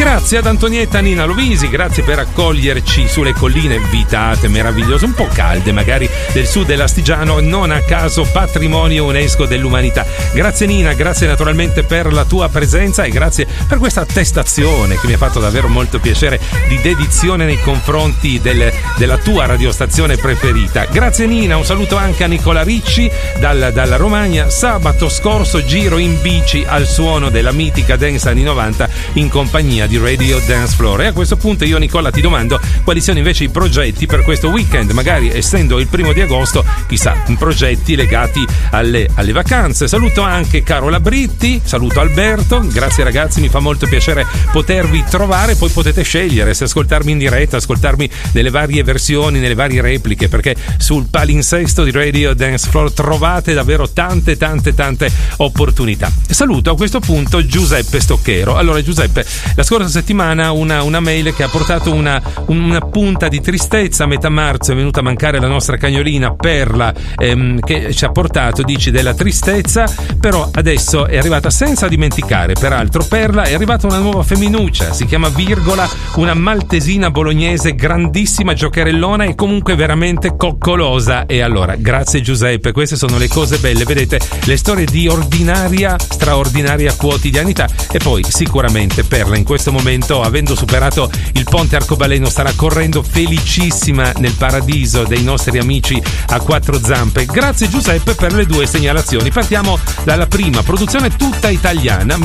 Grazie ad Antonietta Nina Lovisi, grazie per accoglierci sulle colline vitate meravigliose, un po' calde magari, del sud dell'Astigiano, non a caso patrimonio UNESCO dell'umanità. Grazie Nina, grazie naturalmente per la tua presenza e grazie per questa attestazione che mi ha fatto davvero molto piacere, di dedizione nei confronti della tua radiostazione preferita. Grazie Nina, un saluto anche a Nicola Ricci dalla Romagna. Sabato scorso giro in bici al suono della mitica dance anni 90 in compagnia di Radio Dance Floor. E a questo punto io, Nicola, ti domando quali sono invece i progetti per questo weekend, magari essendo il 1 agosto, chissà, progetti legati alle vacanze. Saluto anche Carola Britti, saluto Alberto, grazie ragazzi, mi fa molto piacere potervi trovare. Poi potete scegliere se ascoltarmi in diretta, ascoltarmi nelle varie versioni, nelle varie repliche, perché sul palinsesto di Radio Dance Floor trovate davvero tante opportunità. Saluto a questo punto Giuseppe Stocchero. Allora Giuseppe, la scorsa settimana una mail che ha portato una punta di tristezza. A metà marzo è venuta a mancare la nostra cagnolina Perla, che ci ha portato, dici, della tristezza, però adesso è arrivata, senza dimenticare peraltro, Perla è arrivata una nuova femminuccia, si chiama Virgola, una maltesina bolognese, grandissima giocherellona e comunque veramente coccolosa. E allora grazie Giuseppe, queste sono le cose belle, vedete, le storie di ordinaria, straordinaria quotidianità. E poi sicuramente Perla in questo momento, avendo superato il ponte arcobaleno, starà correndo felicissima nel paradiso dei nostri amici a quattro zampe. Grazie Giuseppe per le due segnalazioni. Partiamo dalla prima, produzione tutta italiana,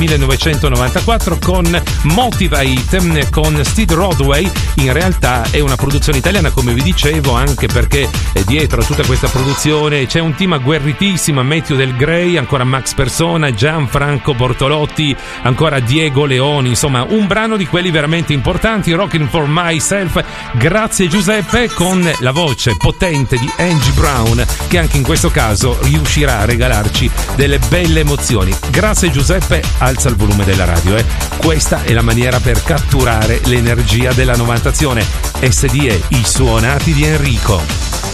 1994, con Motivate, con Steve Rodway. In realtà è una produzione italiana, come vi dicevo, anche perché dietro a tutta questa produzione c'è un team agguerritissimo: Matthew Del Grey, ancora Max Persona, Gianfranco Bortolotti, ancora Diego Leoni, insomma un brano di quelli veramente importanti. Rockin' for Myself, grazie Giuseppe, con la voce potente di Angie Brown, che anche in questo caso riuscirà a regalarci delle belle emozioni. Grazie Giuseppe, alza il volume della radio, questa è la maniera per catturare l'energia della novantazione. SDE, i suonati di Enrico.